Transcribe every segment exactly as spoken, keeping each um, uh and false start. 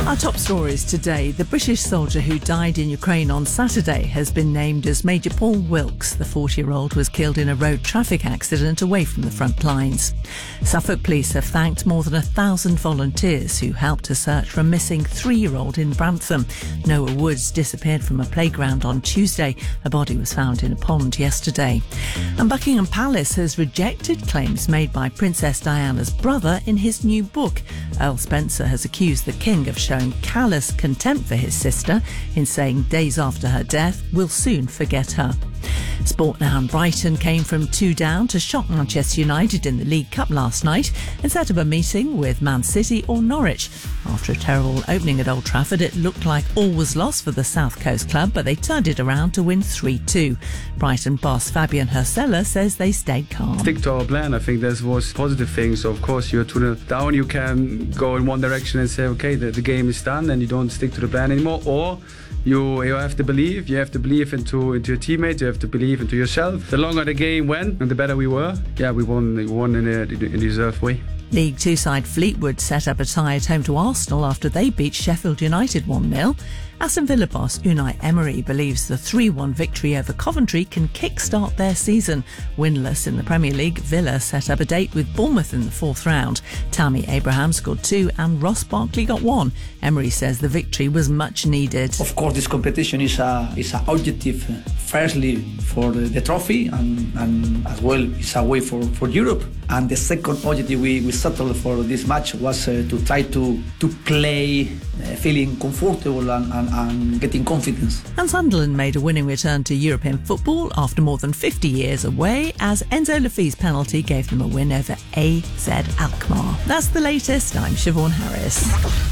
Our top stories today. The British soldier who died in Ukraine on Saturday has been named as Major Paul Wilkes. The forty-year-old was killed in a road traffic accident away from the front lines. Suffolk police have thanked more than a thousand volunteers who helped to search for a missing three-year-old in Brantham. Noah Woods disappeared from a playground on Tuesday. A body was found in a pond yesterday. And Buckingham Palace has rejected claims made by Princess Diana's brother in his new book. Earl Spencer has accused the King of showing callous contempt for his sister in saying days after her death, we'll soon forget her. Sport now, and Brighton came from two down to shock Manchester United in the League Cup last night and set up a meeting with Man City or Norwich. After a terrible opening at Old Trafford, it looked like all was lost for the South Coast club, but they turned it around to win three two. Brighton boss Fabian Hersella says they stayed calm. Stick to our plan. I think that was positive things. So of course, you're two nil down, you can go in one direction and say, okay, the, the game is done, and you don't stick to the plan anymore. Or you you have to believe. You have to believe into into your teammates. You have to believe into yourself. The longer the game went, and the better we were. Yeah, we won. We won in a, in a deserved way. League Two side Fleetwood set up a tie at home to Arsenal after they beat Sheffield United one nil. Aston Villa boss Unai Emery believes the three one victory over Coventry can kick-start their season. Winless in the Premier League, Villa set up a date with Bournemouth in the fourth round. Tammy Abraham scored two and Ross Barkley got one. Emery says the victory was much needed. Of course, this competition is a is an objective, firstly for the, the trophy, and, and as well it's a way for, for Europe. And the second objective we, we settled for this match was uh, to try to to play uh, feeling comfortable and, and, and getting confidence. And Sunderland made a winning return to European football after more than fifty years away, as Enzo Lefi's penalty gave them a win over A Z Alkmaar. That's the latest. I'm Siobhan Harris.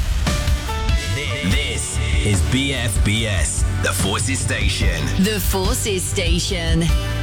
This is B F B S, the Forces Station. The Forces Station.